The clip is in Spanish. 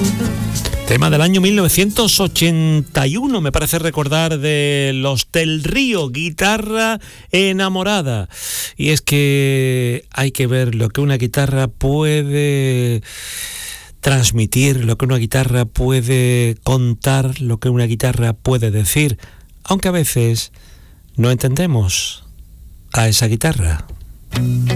Tema del año 1981, me parece recordar, de Los del Río, Guitarra Enamorada. Y es que hay que ver lo que una guitarra puede transmitir, lo que una guitarra puede contar, lo que una guitarra puede decir, aunque a veces no entendemos a esa guitarra.